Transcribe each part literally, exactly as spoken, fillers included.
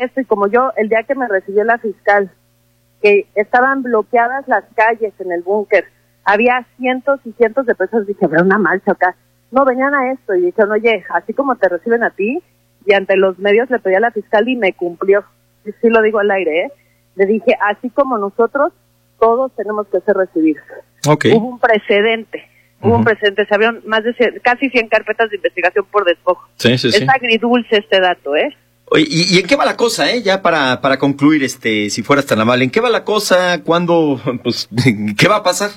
esto y como yo, el día que me recibió la fiscal, que estaban bloqueadas las calles en el búnker, había cientos y cientos de personas, dije, habrá una marcha acá. No, venían a esto y dijeron, oye, así como te reciben a ti, y ante los medios le pedí a la fiscal y me cumplió. Y sí lo digo al aire, ¿eh? Le dije, así como nosotros, todos tenemos que ser recibidos. Okay. Hubo un precedente, uh-huh. hubo un precedente, se abrieron más de cien, casi cien carpetas de investigación por despojo. Sí, sí, es sí. agridulce este dato, ¿eh? Oye, ¿y, ¿y en qué va la cosa, eh? Ya para, para concluir, este, si fueras tan amable, ¿en qué va la cosa? ¿Cuándo? Pues, ¿qué va a pasar?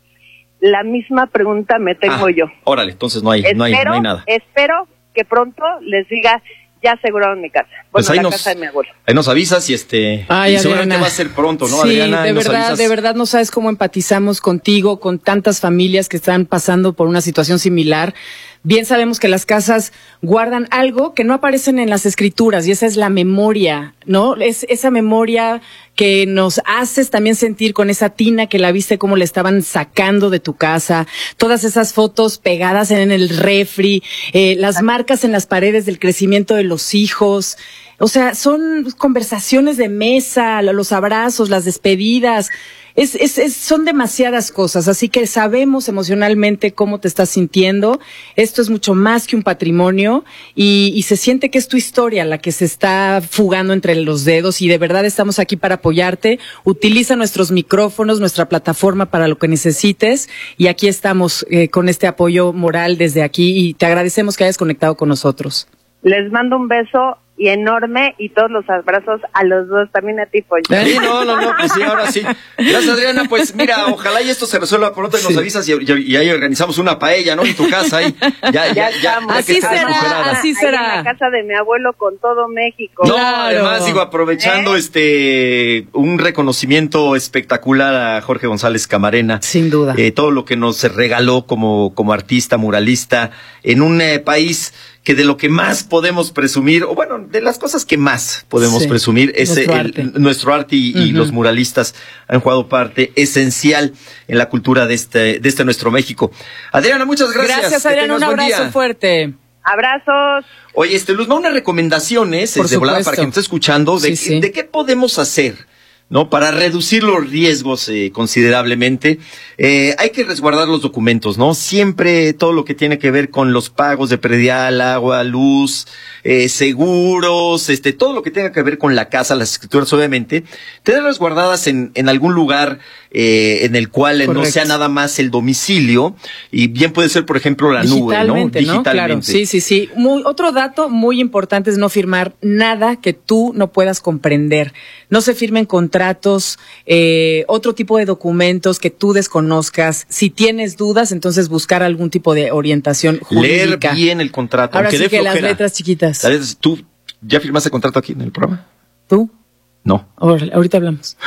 La misma pregunta me tengo ah, yo. Órale, entonces no hay, espero, no hay, no hay nada. Espero que pronto les diga, ya aseguraron mi casa. Bueno, pues ahí la nos, casa de mi abuelo. Ahí nos avisas y este, Ay, y seguramente Adriana, va a ser pronto, ¿no, sí, Adriana? de verdad, avisas. de verdad no sabes cómo empatizamos contigo, con tantas familias que están pasando por una situación similar. Bien sabemos que las casas guardan algo que no aparecen en las escrituras y esa es la memoria, ¿no? Es esa memoria que nos haces también sentir con esa tina que la viste cómo le estaban sacando de tu casa, todas esas fotos pegadas en el refri, eh, las marcas en las paredes del crecimiento de los hijos. O sea, son conversaciones de mesa, los abrazos, las despedidas. Es, es, es, son demasiadas cosas, así que sabemos emocionalmente cómo te estás sintiendo. Esto es mucho más que un patrimonio y, y se siente que es tu historia la que se está fugando entre los dedos y de verdad estamos aquí para apoyarte. Utiliza nuestros micrófonos, nuestra plataforma para lo que necesites y aquí estamos eh, con este apoyo moral desde aquí y te agradecemos que hayas conectado con nosotros. Les mando un beso y enorme y todos los abrazos a los dos, también a ti, Pollo. Sí, no, no, no, pues sí, ahora sí. Gracias, Adriana, pues mira, ojalá y esto se resuelva pronto y nos sí. avisas y, y, y ahí organizamos una paella, ¿no? En tu casa ahí. Ya, ya, ya. ya así será, recuperada. así será. Ahí en la casa de mi abuelo con todo México. No, claro. Además, digo, aprovechando ¿Eh? este, un reconocimiento espectacular a Jorge González Camarena. Sin duda. Eh, todo lo que nos regaló como, como artista, muralista, en un eh, país que de lo que más podemos presumir, o bueno, de las cosas que más podemos sí, presumir, es nuestro el, arte, nuestro arte y, uh-huh. y los muralistas han jugado parte esencial en la cultura de este, de este nuestro México. Adriana, muchas gracias. Gracias, Adriana, un abrazo fuerte. Abrazos. Oye, este, Luzma, unas recomendaciones de volada para quien está escuchando, de, sí, sí. de qué podemos hacer, ¿no? Para reducir los riesgos eh, considerablemente. Eh, hay que resguardar los documentos, ¿no? Siempre todo lo que tiene que ver con los pagos de predial, agua, luz, eh, seguros, este, todo lo que tenga que ver con la casa, las escrituras, obviamente, tenerlas guardadas en, en algún lugar eh, en el cual Correcto. No sea nada más el domicilio, y bien puede ser, por ejemplo, la nube, ¿no? Digitalmente, ¿no? Claro, sí, sí, sí. Muy, otro dato muy importante es no firmar nada que tú no puedas comprender. No se firmen contratos, eh, otro tipo de documentos que tú desconozcas. Si tienes dudas, entonces buscar algún tipo de orientación jurídica. Leer bien el contrato. Ahora sí que flojera. Las letras chiquitas. ¿Sabes? ¿Tú ya firmaste contrato aquí en el programa? ¿Tú? No. Ahora, ahorita hablamos.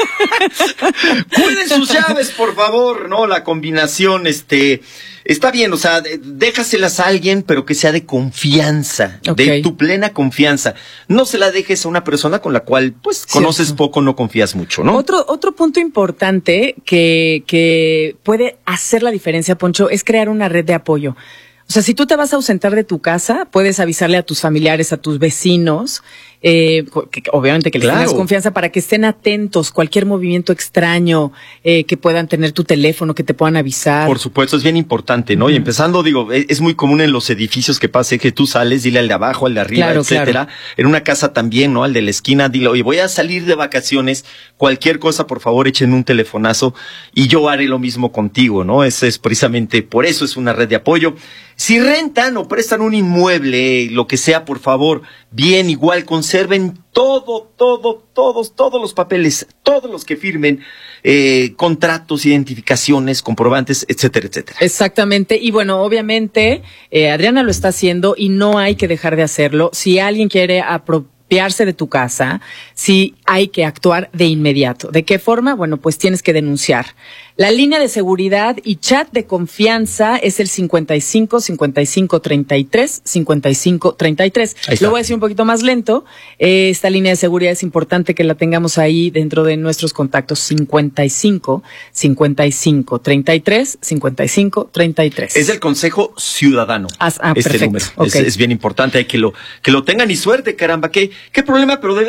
Cuiden sus llaves, por favor, ¿no? La combinación, este, está bien, o sea, déjaselas a alguien, pero que sea de confianza, okay. de tu plena confianza. No se la dejes a una persona con la cual, pues, Cierto. conoces poco, no confías mucho, ¿no? Otro, otro punto importante que, que puede hacer la diferencia, Poncho, es crear una red de apoyo. O sea, si tú te vas a ausentar de tu casa, puedes avisarle a tus familiares, a tus vecinos, eh, que, obviamente que les claro. tengas confianza para que estén atentos, cualquier movimiento extraño, eh, que puedan tener tu teléfono, que te puedan avisar. Por supuesto, es bien importante, ¿no? Uh-huh. Y empezando, digo, es, es muy común en los edificios que pase que tú sales, dile al de abajo, al de arriba, claro, etcétera. Claro. En una casa también, ¿no? Al de la esquina, dile, oye, voy a salir de vacaciones, cualquier cosa, por favor, échenme un telefonazo y yo haré lo mismo contigo, ¿no? Ese es precisamente, por eso es una red de apoyo. Si rentan o prestan un inmueble, lo que sea, por favor, bien, igual, conserven todo, todo, todos, todos los papeles, todos los que firmen, eh, contratos, identificaciones, comprobantes, etcétera, etcétera. Exactamente. Y bueno, obviamente, eh, Adriana lo está haciendo y no hay que dejar de hacerlo. Si alguien quiere apropiarse de tu casa, sí hay que actuar de inmediato. ¿De qué forma? Bueno, pues tienes que denunciar. La línea de seguridad y chat de confianza es el cincuenta y cinco, cincuenta y cinco, treinta y tres, cincuenta y cinco, treinta y tres. Lo voy a decir un poquito más lento. Eh, esta línea de seguridad es importante que la tengamos ahí dentro de nuestros contactos. cincuenta y cinco, cincuenta y cinco, treinta y tres, cincuenta y cinco, treinta y tres. Es el Consejo Ciudadano. Ah, ah, este perfecto. número. Okay. Es, es bien importante, hay que lo, que lo tengan y suerte, caramba. ¿Qué, qué problema? Pero debe